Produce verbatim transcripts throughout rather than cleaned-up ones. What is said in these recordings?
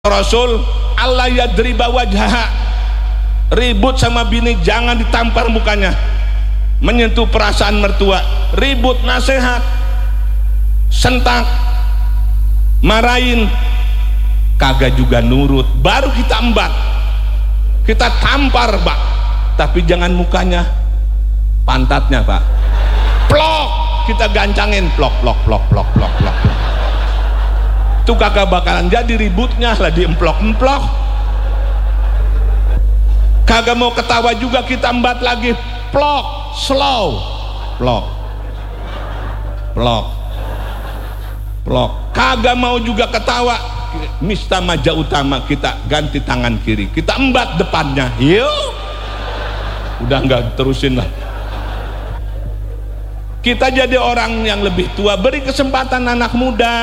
Rasul Allah yadriba wajhaha, ribut sama bini jangan ditampar mukanya, menyentuh perasaan mertua, ribut nasihat, sentak, marahin, kagak juga nurut, baru kita embat, kita tampar pak, tapi jangan mukanya, pantatnya pak, plok, kita gancangin, plok plok plok plok plok plok, itu kagak bakalan jadi ributnya lah diemplok-emplok. Kagak mau ketawa juga kita embat lagi, plok, slow, plok plok plok. Kagak mau juga ketawa, mista maja utama, kita ganti tangan kiri, kita embat depannya, yuk udah nggak terusin lah. Kita jadi orang yang lebih tua, beri kesempatan anak muda.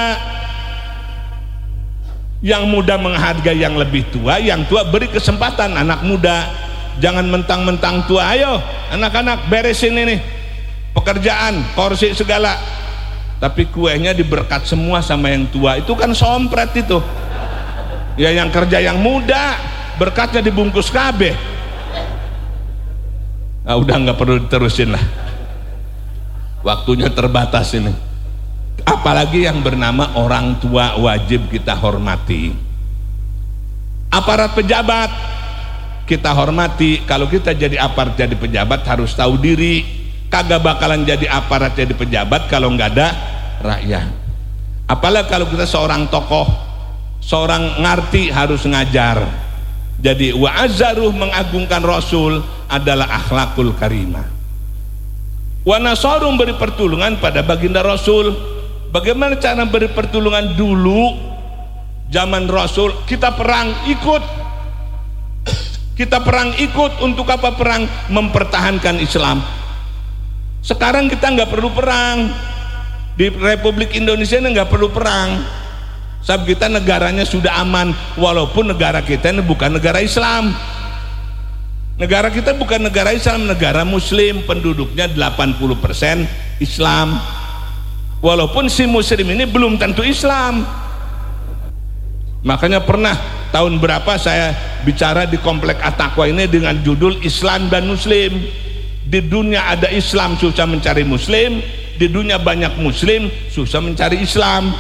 Yang muda menghargai yang lebih tua, yang tua beri kesempatan anak muda. Jangan mentang-mentang tua, ayo anak-anak beresin ini pekerjaan, kursi segala, tapi kuenya diberkat semua sama yang tua. Itu kan sompret itu ya, yang kerja yang muda berkatnya dibungkus kabeh. Nah, udah nggak perlu diterusin lah, waktunya terbatas ini. Apalagi yang bernama orang tua wajib kita hormati. Aparat pejabat kita hormati. Kalau kita jadi aparat jadi pejabat harus tahu diri. Kagak bakalan jadi aparat jadi pejabat kalau nggak ada rakyat. Apalagi kalau kita seorang tokoh, seorang ngarti, harus ngajar. Jadi wa'azzaruh, mengagungkan Rasul adalah akhlakul karimah. Wa nasarum, beri pertolongan pada baginda Rasul. Bagaimana cara beri pertolongan dulu zaman Rasul? Kita perang ikut, kita perang ikut. Untuk apa perang? Mempertahankan Islam. Sekarang kita nggak perlu perang di Republik Indonesia ini, nggak perlu perang sebab kita negaranya sudah aman. Walaupun negara kita ini bukan negara Islam, negara kita bukan negara Islam, negara Muslim, penduduknya delapan puluh persen Islam. Walaupun si muslim ini belum tentu Islam. Makanya pernah tahun berapa saya bicara di Komplek At-Taqwa ini dengan judul Islam dan Muslim. Di dunia ada Islam susah mencari Muslim, di dunia banyak Muslim susah mencari Islam.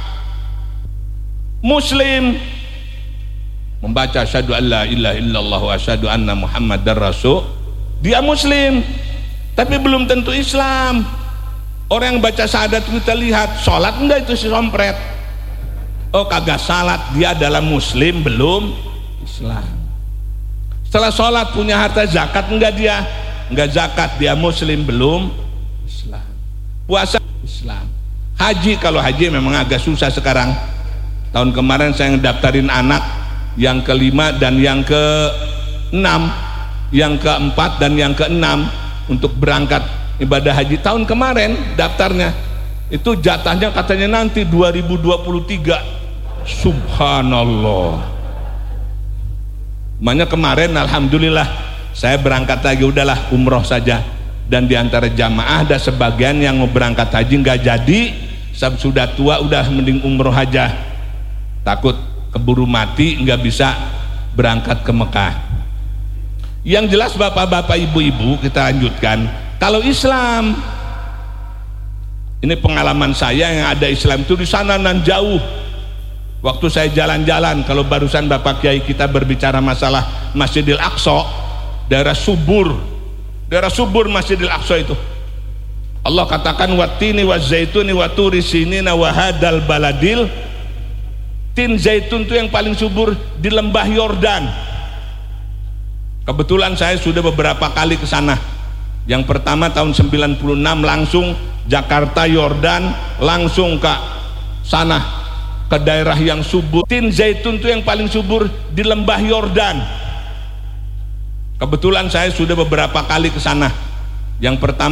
Muslim membaca asyhadu an la ilaha illallah wa asyhadu anna muhammadar rasul, dia Muslim, tapi belum tentu Islam. Orang yang baca syahadat kita lihat, sholat enggak, itu si sompret. Oh kagak salat, dia adalah Muslim belum Islam. Setelah sholat punya harta zakat enggak, dia enggak zakat, dia Muslim belum Islam. Puasa Islam. Haji, kalau haji memang agak susah sekarang. Tahun kemarin saya ngedaftarin anak yang kelima dan yang keenam, yang keempat dan yang keenam untuk berangkat ibadah haji tahun kemarin. Daftarnya itu jatahnya katanya nanti dua ribu dua puluh tiga. Subhanallah. Makanya kemarin alhamdulillah saya berangkat lagi, udahlah umroh saja. Dan diantara jamaah ada sebagian yang mau berangkat haji nggak jadi, sebab sudah tua, udah mending umroh aja, takut keburu mati nggak bisa berangkat ke Mekah. Yang jelas bapak-bapak, ibu-ibu, kita lanjutkan. Kalau Islam, ini pengalaman saya yang ada Islam itu di sana nan jauh. Waktu saya jalan-jalan, kalau barusan Bapak Kiai kita berbicara masalah Masjidil Aqsa, daerah subur, daerah subur Masjidil Aqsa itu. Allah katakan wattini wazaituni waturi sinina wahadal baladil. Tin zaitun itu yang paling subur di lembah Yordan. Kebetulan saya sudah beberapa kali ke sana. Yang pertama tahun sembilan puluh enam langsung Jakarta Yordan, langsung ke sana, ke daerah yang subur. Tin zaitun itu yang paling subur di lembah Yordan. Kebetulan saya sudah beberapa kali ke sana. Yang pertama